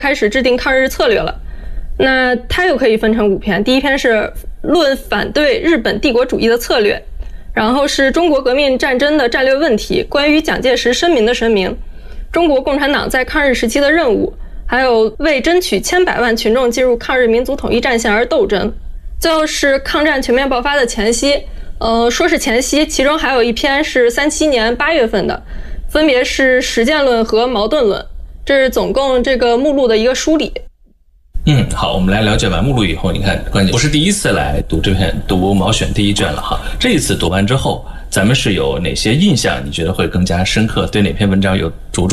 开始制定抗日策略了。那它又可以分成5篇，第一篇是论反对日本帝国主义的策略，然后是中国革命战争的战略问题，关于蒋介石声明的声明，中国共产党在抗日时期的任务，还有为争取千百万群众进入抗日民族统一战线而斗争。最后是抗战全面爆发的前夕，说是前夕，其中还有一篇是37年8月份的，分别是实践论和矛盾论，这是总共这个目录的一个梳理。 好，我们来了解完目录以后，你看关键不是第一次来读这篇读毛选第一卷了哈。这一次读完之后，咱们是有哪些印象？你觉得会更加深刻？对哪篇文章有着重